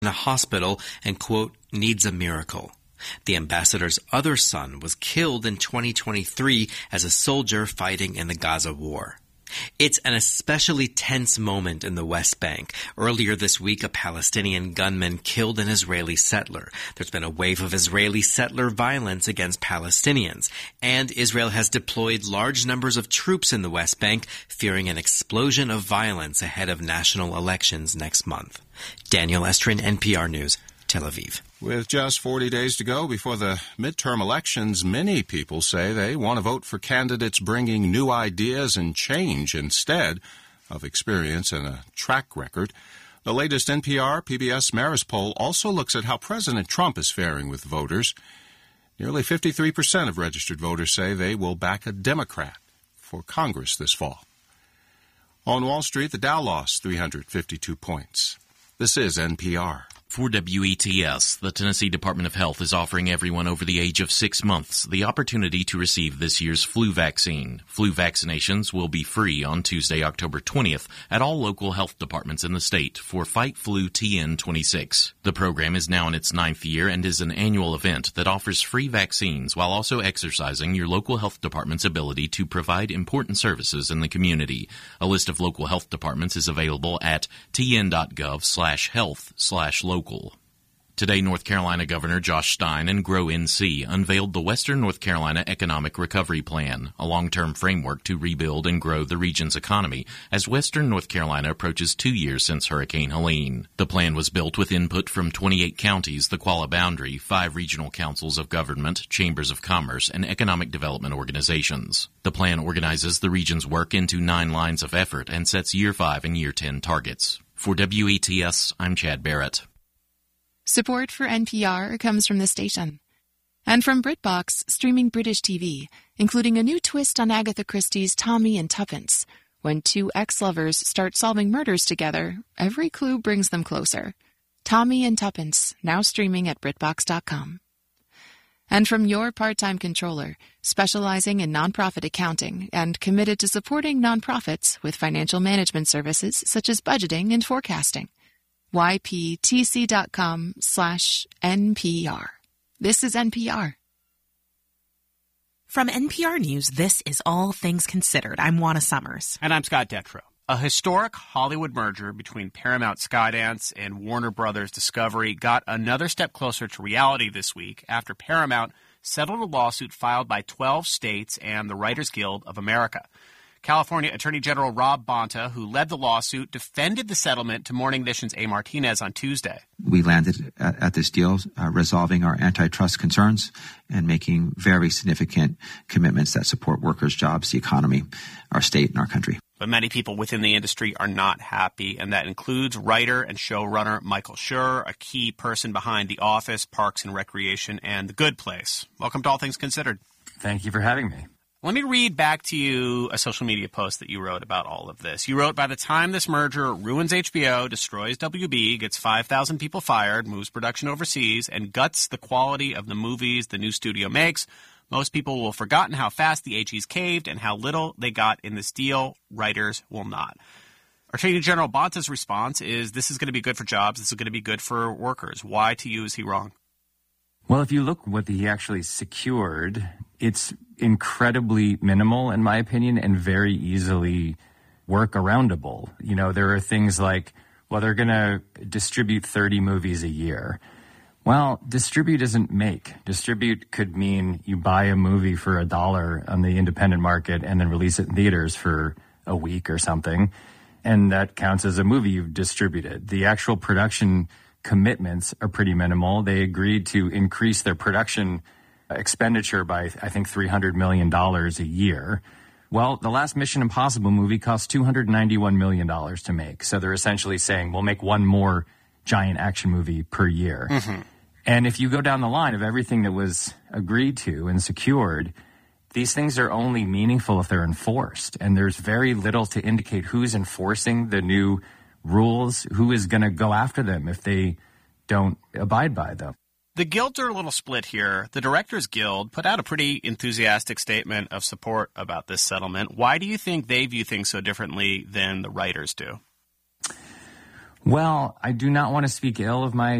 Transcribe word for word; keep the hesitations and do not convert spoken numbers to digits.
in a hospital and, quote, needs a miracle. The ambassador's other son was killed in twenty twenty-three as a soldier fighting in the Gaza war. It's an especially tense moment in the West Bank. Earlier this week, a Palestinian gunman killed an Israeli settler. There's been a wave of Israeli settler violence against Palestinians, and Israel has deployed large numbers of troops in the West Bank, fearing an explosion of violence ahead of national elections next month. Daniel Estrin, N P R News, Tel Aviv. With just forty days to go before the midterm elections, many people say they want to vote for candidates bringing new ideas and change instead of experience and a track record. The latest N P R P B S Marist poll also looks at how President Trump is faring with voters. Nearly fifty-three percent of registered voters say they will back a Democrat for Congress this fall. On Wall Street, the Dow lost three hundred fifty-two points. This is N P R. For W E T S, the Tennessee Department of Health is offering everyone over the age of six months the opportunity to receive this year's flu vaccine. Flu vaccinations will be free on Tuesday, October twentieth at all local health departments in the state for Fight Flu T N twenty-six. The program is now in its ninth year and is an annual event that offers free vaccines while also exercising your local health department's ability to provide important services in the community. A list of local health departments is available at tn.gov slash health slash local. Today, North Carolina Governor Josh Stein and Grow N C unveiled the Western North Carolina Economic Recovery Plan, a long-term framework to rebuild and grow the region's economy as Western North Carolina approaches two years since Hurricane Helene. The plan was built with input from twenty-eight counties, the Qualla Boundary, five regional councils of government, chambers of commerce, and economic development organizations. The plan organizes the region's work into nine lines of effort and sets Year five and Year ten targets. For W E T S, I'm Chad Barrett. Support for N P R comes from the station. And from BritBox, streaming British T V, including a new twist on Agatha Christie's Tommy and Tuppence. When two ex-lovers start solving murders together, every clue brings them closer. Tommy and Tuppence, now streaming at BritBox dot com. And from your part-time controller, specializing in nonprofit accounting and committed to supporting nonprofits with financial management services such as budgeting and forecasting. yptc.com slash NPR. This is N P R. From N P R News, this is All Things Considered. I'm Juana Summers. And I'm Scott Detrow. A historic Hollywood merger between Paramount Skydance and Warner Brothers Discovery got another step closer to reality this week after Paramount settled a lawsuit filed by twelve states and the Writers Guild of America. California Attorney General Rob Bonta, who led the lawsuit, defended the settlement to Morning Edition's A. Martinez on Tuesday. We landed at, at this deal, uh, resolving our antitrust concerns and making very significant commitments that support workers' jobs, the economy, our state, and our country. But many people within the industry are not happy, and that includes writer and showrunner Michael Schur, a key person behind The Office, Parks and Recreation, and The Good Place. Welcome to All Things Considered. Thank you for having me. Let me read back to you a social media post that you wrote about all of this. You wrote, by the time this merger ruins H B O, destroys W B, gets five thousand people fired, moves production overseas, and guts the quality of the movies the new studio makes, most people will have forgotten how fast the A Gs caved and how little they got in this deal. Writers will not. Attorney General Bonta's response is this is going to be good for jobs. This is going to be good for workers. Why, to you, is he wrong? Well, if you look what he actually secured, it's incredibly minimal, in my opinion, and very easily work-aroundable. You know, there are things like, well, they're going to distribute thirty movies a year. Well, distribute doesn't make. Distribute could mean you buy a movie for a dollar on the independent market and then release it in theaters for a week or something, and that counts as a movie you've distributed. The actual production commitments are pretty minimal. They agreed to increase their production expenditure by, I think, three hundred million dollars a year. Well, the last Mission Impossible movie cost two hundred ninety-one million dollars to make. So they're essentially saying, we'll make one more giant action movie per year. Mm-hmm. And if you go down the line of everything that was agreed to and secured, these things are only meaningful if they're enforced. And there's very little to indicate who's enforcing the new rules, who is going to go after them if they don't abide by them. The guilds are a little split here. The Directors Guild put out a pretty enthusiastic statement of support about this settlement. Why do you think they view things so differently than the writers do? Well, I do not want to speak ill of my